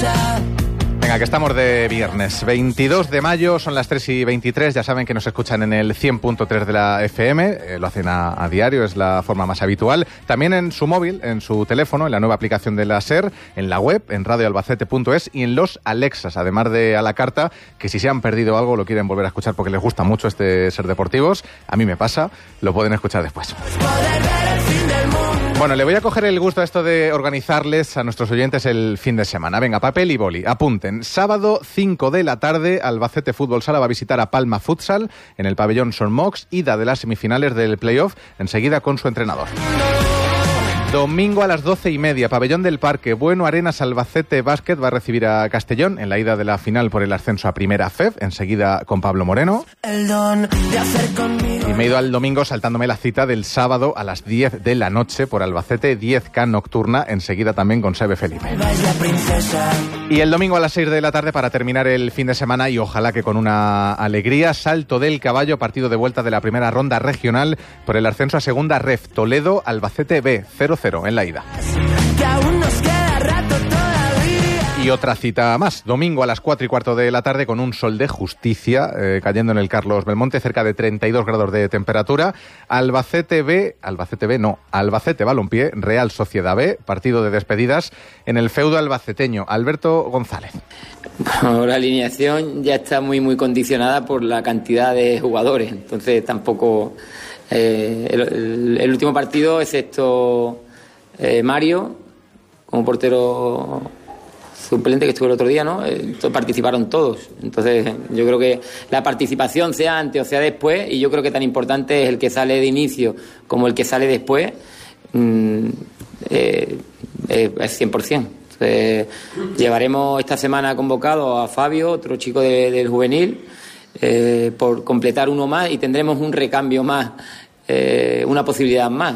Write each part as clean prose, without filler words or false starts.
princesa. Venga, que estamos de viernes 22 de mayo, son las 3:23, ya saben que nos escuchan en el 100.3 de la FM, lo hacen a diario, es la forma más habitual. También en su móvil, en su teléfono, en la nueva aplicación de la SER, en la web, en radioalbacete.es y en los Alexas, además de a la carta, que si se han perdido algo lo quieren volver a escuchar porque les gusta mucho este Ser Deportivos, a mí me pasa, lo pueden escuchar después. Bueno, le voy a coger el gusto a esto de organizarles a nuestros oyentes el fin de semana. Venga, papel y boli, apunten. Sábado, 5 de la tarde, Albacete Fútbol Sala va a visitar a Palma Futsal en el pabellón Son Mox, ida de las semifinales del playoff, enseguida con su entrenador. Domingo a las 12:30, pabellón del Parque, Bueno Arenas Albacete Básquet va a recibir a Castellón en la ida de la final por el ascenso a Primera FEF, enseguida con Pablo Moreno. Y me he ido al domingo saltándome la cita del sábado a las 10 de la noche por Albacete 10K Nocturna, enseguida también con Sebe Felipe. Y el domingo a las 6 de la tarde para terminar el fin de semana y ojalá que con una alegría, Salto del Caballo, partido de vuelta de la primera ronda regional por el ascenso a Segunda Ref, Toledo Albacete B, 0-0 en la ida. Y otra cita más, domingo a las 4:15 de la tarde con un sol de justicia cayendo en el Carlos Belmonte, cerca de 32 grados de temperatura. Albacete Balompié, Real Sociedad B, partido de despedidas en el feudo albaceteño. Alberto González. Bueno, la alineación ya está muy condicionada por la cantidad de jugadores, entonces tampoco... el último partido, excepto Mario, como portero suplente que estuvo el otro día, ¿no? Participaron todos. Entonces, yo creo que la participación, sea antes o sea después, y yo creo que tan importante es el que sale de inicio como el que sale después, es 100%. Entonces, llevaremos esta semana convocado a Fabio, otro chico del juvenil, por completar uno más, y tendremos un recambio más, una posibilidad más.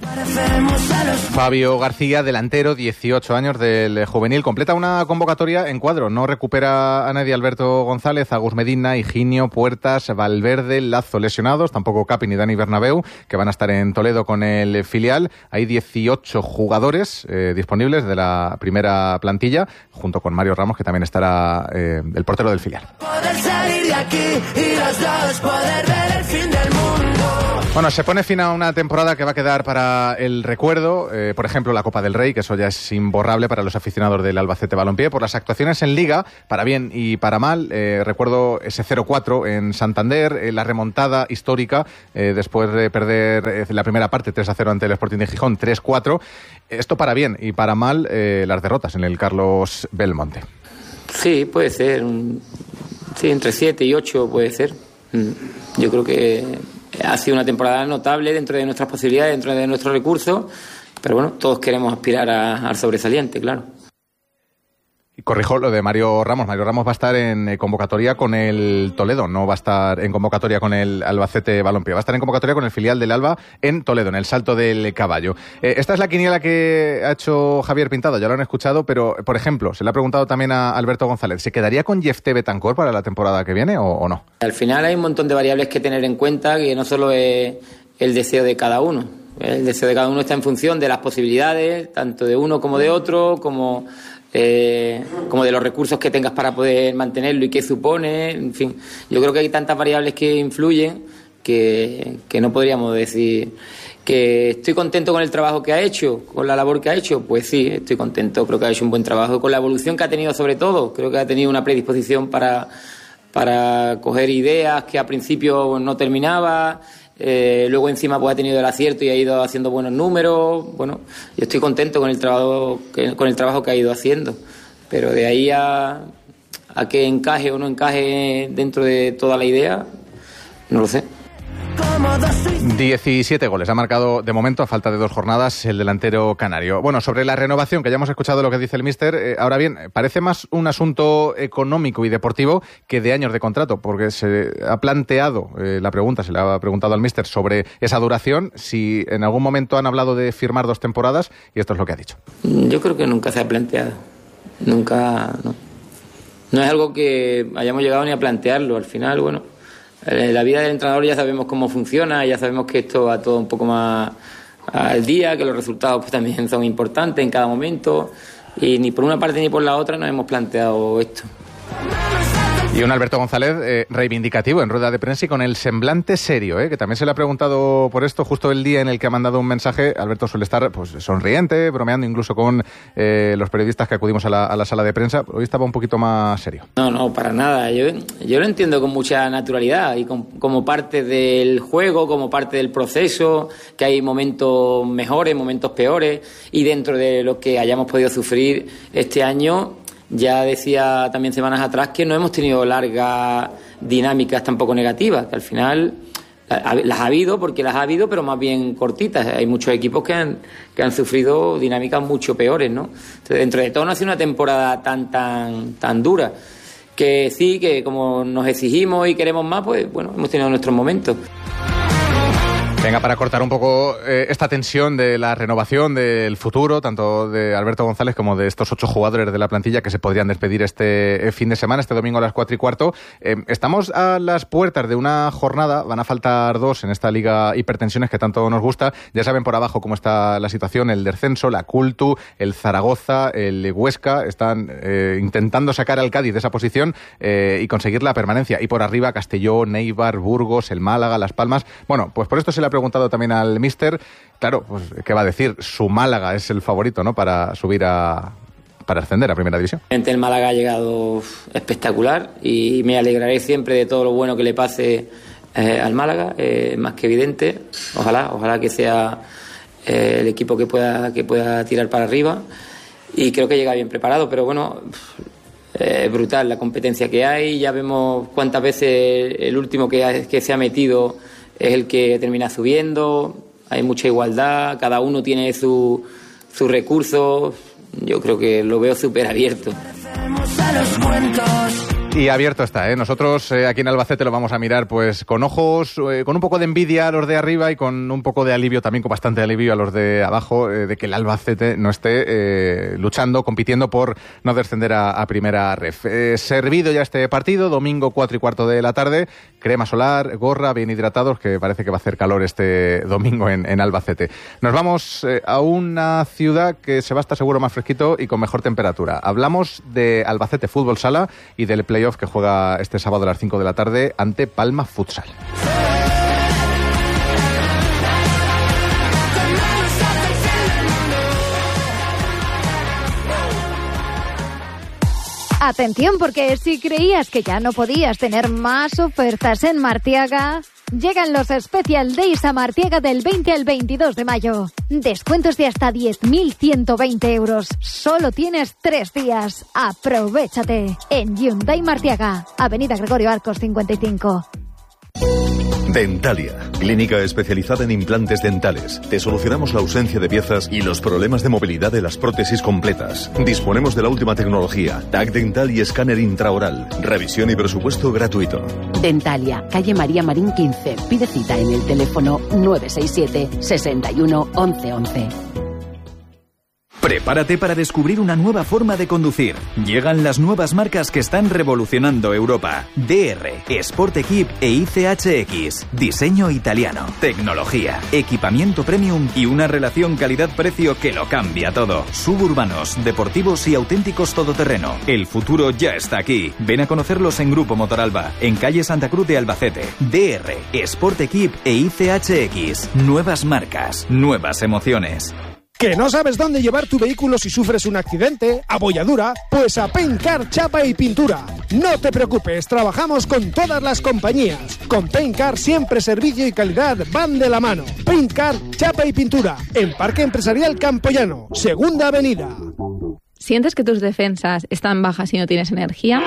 Fabio García, delantero, 18 años del juvenil, completa una convocatoria en cuadro, no recupera a nadie Alberto González, Agus Medina, Higinio, Puertas, Valverde, Lazo lesionados, tampoco Capi ni Dani Bernabéu, que van a estar en Toledo con el filial. Hay 18 jugadores disponibles de la primera plantilla, junto con Mario Ramos, que también estará el portero del filial. Poder salir de aquí y los dos poder ver el fin del mundo. Bueno, se pone fin a una temporada que va a quedar para el recuerdo, por ejemplo, la Copa del Rey, que eso ya es imborrable para los aficionados del Albacete Balompié, por las actuaciones en Liga, para bien y para mal. Recuerdo ese 0-4 en Santander, la remontada histórica, después de perder la primera parte 3-0 ante el Sporting de Gijón, 3-4. Esto para bien y para mal, las derrotas en el Carlos Belmonte. Sí, puede ser. Sí, entre 7 y 8 puede ser. Yo creo que ha sido una temporada notable dentro de nuestras posibilidades, dentro de nuestros recursos, pero bueno, todos queremos aspirar al sobresaliente, claro. Y corrijo lo de Mario Ramos. Mario Ramos va a estar en convocatoria con el Toledo, no va a estar en convocatoria con el Albacete Balompié, va a estar en convocatoria con el filial del Alba en Toledo, en el Salto del Caballo. Esta es la quiniela que ha hecho Javier Pintado, ya lo han escuchado, pero, por ejemplo, se le ha preguntado también a Alberto González, ¿se quedaría con Jefté Betancourt para la temporada que viene o no? Al final hay un montón de variables que tener en cuenta, que no solo es el deseo de cada uno. El deseo de cada uno está en función de las posibilidades, tanto de uno como de otro, como de los recursos que tengas para poder mantenerlo y qué supone, en fin. Yo creo que hay tantas variables que influyen que no podríamos decir que estoy contento con el trabajo que ha hecho, con la labor que ha hecho. Pues sí, estoy contento, creo que ha hecho un buen trabajo, con la evolución que ha tenido sobre todo. Creo que ha tenido una predisposición para coger ideas que al principio no terminaba. Luego encima pues ha tenido el acierto y ha ido haciendo buenos números. Bueno, yo estoy contento con el trabajo que ha ido haciendo, pero de ahí a que encaje o no encaje dentro de toda la idea, no lo sé. 17 goles ha marcado de momento, a falta de 2 jornadas, el delantero canario. Bueno, sobre la renovación, que ya hemos escuchado lo que dice el míster, ahora bien, parece más un asunto económico y deportivo que de años de contrato, porque se ha planteado la pregunta, se le ha preguntado al míster sobre esa duración, si en algún momento han hablado de firmar 2 temporadas, y esto es lo que ha dicho. Yo creo que nunca se ha planteado, nunca, no. No es algo que hayamos llegado ni a plantearlo. Al final, bueno, la vida del entrenador ya sabemos cómo funciona, ya sabemos que esto va todo un poco más al día, que los resultados pues también son importantes en cada momento, Y ni por una parte ni por la otra nos hemos planteado esto. Y un Alberto González reivindicativo en rueda de prensa y con el semblante serio, que también se le ha preguntado por esto justo el día en el que ha mandado un mensaje. Alberto suele estar pues sonriente, bromeando incluso con los periodistas que acudimos a la sala de prensa. Hoy estaba un poquito más serio. No, para nada. Yo lo entiendo con mucha naturalidad y como parte del juego, como parte del proceso, que hay momentos mejores, momentos peores, y dentro de lo que hayamos podido sufrir este año. Ya decía también semanas atrás que no hemos tenido largas dinámicas tampoco negativas, que al final las ha habido, pero más bien cortitas. Hay muchos equipos que han sufrido dinámicas mucho peores, ¿no? Entonces, dentro de todo no ha sido una temporada tan dura, que sí, que como nos exigimos y queremos más, pues bueno, hemos tenido nuestros momentos. Venga, para cortar un poco esta tensión de la renovación del futuro, tanto de Alberto González como de estos 8 jugadores de la plantilla que se podrían despedir este fin de semana, este domingo a las 4:15. Estamos a las puertas de una jornada, van a faltar 2 en esta Liga Hipertensiones que tanto nos gusta. Ya saben por abajo cómo está la situación, el descenso, la Cultu, el Zaragoza, el Huesca, están intentando sacar al Cádiz de esa posición y conseguir la permanencia. Y por arriba Castellón, Eibar, Burgos, el Málaga, Las Palmas. Bueno, pues por esto se le ha preguntado también al míster, claro, pues ¿qué va a decir? Su Málaga es el favorito, ¿no?, para subir para ascender a Primera División. El Málaga ha llegado espectacular y me alegraré siempre de todo lo bueno que le pase al Málaga, más que evidente. Ojalá que sea el equipo que pueda tirar para arriba, y creo que llega bien preparado, pero bueno, es brutal la competencia que hay. Ya vemos cuántas veces el último que se ha metido es el que termina subiendo. Hay mucha igualdad, cada uno tiene sus recursos. Yo creo que lo veo súper abierto. Y abierto está, ¿eh? Nosotros aquí en Albacete lo vamos a mirar pues con ojos, con un poco de envidia a los de arriba y con un poco de alivio, también con bastante alivio a los de abajo, de que el Albacete no esté luchando, compitiendo por no descender a Primera Ref. Servido ya este partido, domingo 4:15 de la tarde, crema solar, gorra, bien hidratados, que parece que va a hacer calor este domingo en Albacete. Nos vamos a una ciudad que se va a estar seguro más fresquito y con mejor temperatura. Hablamos de Albacete Fútbol Sala y del playoff que juega este sábado a las 5 de la tarde ante Palma Futsal. Atención, porque si creías que ya no podías tener más ofertas en Martiaga, llegan los Special Days a Martiaga del 20 al 22 de mayo. Descuentos de hasta 10.120 euros. Solo tienes 3 días. Aprovéchate. En Hyundai Martiaga, Avenida Gregorio Arcos 55. Dentalia, clínica especializada en implantes dentales. Te solucionamos la ausencia de piezas y los problemas de movilidad de las prótesis completas. Disponemos de la última tecnología, TAC dental y escáner intraoral. Revisión y presupuesto gratuito. Dentalia, calle María Marín 15. Pide cita en el teléfono 967 61 11 11. Prepárate para descubrir una nueva forma de conducir. Llegan las nuevas marcas que están revolucionando Europa. DR, Sport Equip e ICHX. Diseño italiano, tecnología, equipamiento premium y una relación calidad-precio que lo cambia todo. Suburbanos, deportivos y auténticos todoterreno. El futuro ya está aquí. Ven a conocerlos en Grupo Motoralba, en calle Santa Cruz de Albacete. DR, Sport Equip e ICHX. Nuevas marcas, nuevas emociones. ¿Que no sabes dónde llevar tu vehículo si sufres un accidente, abolladura? Pues a Paintcar Chapa y Pintura. No te preocupes, trabajamos con todas las compañías. Con Paintcar siempre servicio y calidad van de la mano. Paintcar Chapa y Pintura, en Parque Empresarial Campoyano, Segunda Avenida. ¿Sientes que tus defensas están bajas y no tienes energía?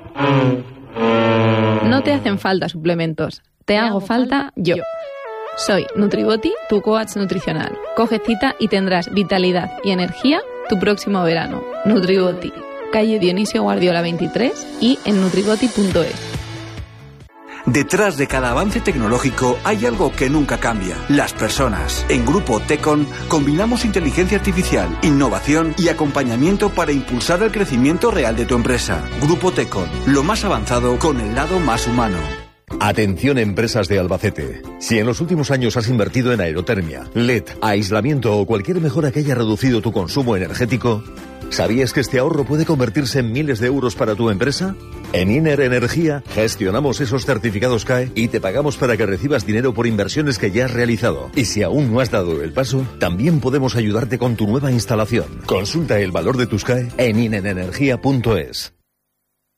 No te hacen falta suplementos, te hago falta yo. Soy Nutribody, tu coach nutricional. Coge cita y tendrás vitalidad y energía tu próximo verano. Nutribody, calle Dionisio Guardiola 23 y en nutribody.es. Detrás de cada avance tecnológico hay algo que nunca cambia: las personas. En Grupo Tecon combinamos inteligencia artificial, innovación y acompañamiento para impulsar el crecimiento real de tu empresa. Grupo Tecon, lo más avanzado con el lado más humano. Atención empresas de Albacete. Si en los últimos años has invertido en aerotermia, LED, aislamiento o cualquier mejora que haya reducido tu consumo energético, ¿sabías que este ahorro puede convertirse en miles de euros para tu empresa? En Iner Energía gestionamos esos certificados CAE y te pagamos para que recibas dinero por inversiones que ya has realizado. Y si aún no has dado el paso, también podemos ayudarte con tu nueva instalación. Consulta el valor de tus CAE en inerenergia.es.